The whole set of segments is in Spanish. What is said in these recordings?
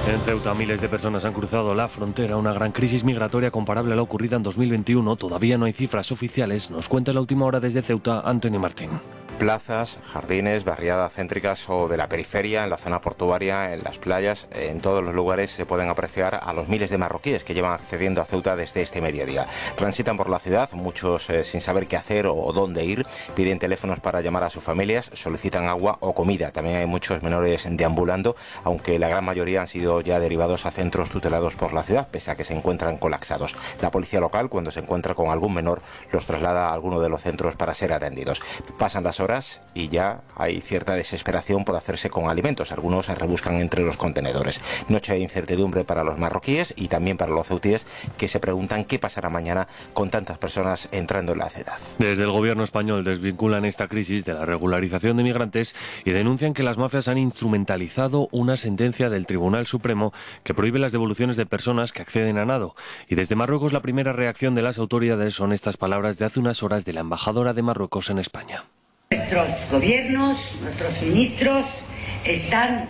En Ceuta, miles de personas han cruzado la frontera. Una gran crisis migratoria comparable a la ocurrida en 2021. Todavía no hay cifras oficiales. Nos cuenta en la última hora desde Ceuta, Antonio Martín. Plazas, jardines, barriadas céntricas o de la periferia, en la zona portuaria, en las playas, en todos los lugares se pueden apreciar a los miles de marroquíes que llevan accediendo a Ceuta desde este mediodía. Transitan por la ciudad, muchos sin saber qué hacer o dónde ir, piden teléfonos para llamar a sus familias, solicitan agua o comida. También hay muchos menores deambulando, aunque la gran mayoría han sido ya derivados a centros tutelados por la ciudad, pese a que se encuentran colapsados. La policía local, cuando se encuentra con algún menor, los traslada a alguno de los centros para ser atendidos. Pasan las horas y ya hay cierta desesperación por hacerse con alimentos. Algunos se rebuscan entre los contenedores. Noche de incertidumbre para los marroquíes y también para los ceutíes, que se preguntan qué pasará mañana con tantas personas entrando en la ciudad. Desde el gobierno español desvinculan esta crisis de la regularización de migrantes y denuncian que las mafias han instrumentalizado una sentencia del Tribunal Supremo que prohíbe las devoluciones de personas que acceden a nado. Y desde Marruecos la primera reacción de las autoridades son estas palabras de hace unas horas de la embajadora de Marruecos en España. Nuestros gobiernos, nuestros ministros están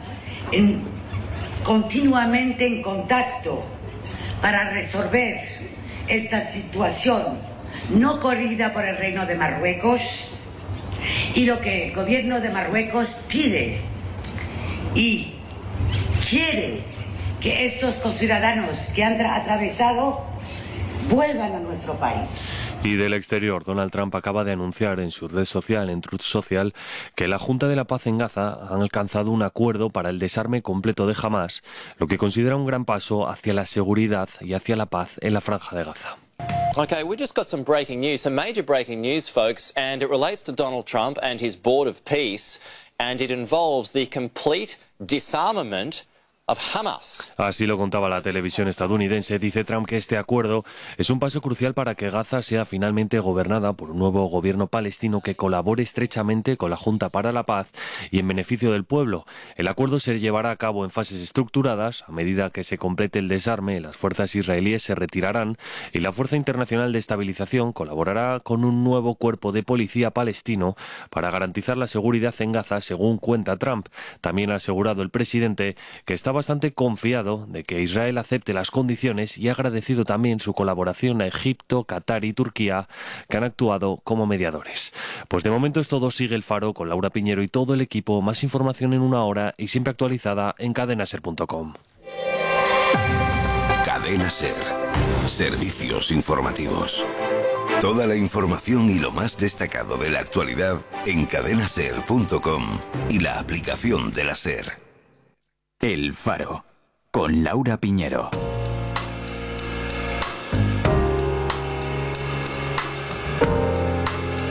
continuamente en contacto para resolver esta situación no corrida por el Reino de Marruecos, y lo que el gobierno de Marruecos pide y quiere que estos conciudadanos que han atravesado vuelvan a nuestro país. Y del exterior, Donald Trump acaba de anunciar en su red social, en Truth Social, que la Junta de la Paz en Gaza ha alcanzado un acuerdo para el desarme completo de Hamás, lo que considera un gran paso hacia la seguridad y hacia la paz en la Franja de Gaza. Okay, we just got some breaking news, some major breaking news, folks, and it relates to Donald Trump and his Board of Peace, and it involves the complete disarmament of Hamas. Así lo contaba la televisión estadounidense. Dice Trump que este acuerdo es un paso crucial para que Gaza sea finalmente gobernada por un nuevo gobierno palestino que colabore estrechamente con la Junta para la Paz y en beneficio del pueblo. El acuerdo se llevará a cabo en fases estructuradas. A medida que se complete el desarme, las fuerzas israelíes se retirarán y la Fuerza Internacional de Estabilización colaborará con un nuevo cuerpo de policía palestino para garantizar la seguridad en Gaza, según cuenta Trump. También ha asegurado el presidente que estaba bastante confiado de que Israel acepte las condiciones y ha agradecido también su colaboración a Egipto, Qatar y Turquía, que han actuado como mediadores. Pues de momento es todo. Sigue El Faro con Laura Piñero y todo el equipo. Más información en una hora y siempre actualizada en cadenaser.com. Cadena Ser. Servicios informativos. Toda la información y lo más destacado de la actualidad en cadenaser.com y la aplicación de la Ser. El Faro, con Laura Piñero.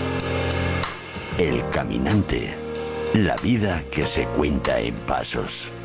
El caminante. La vida que se cuenta en pasos.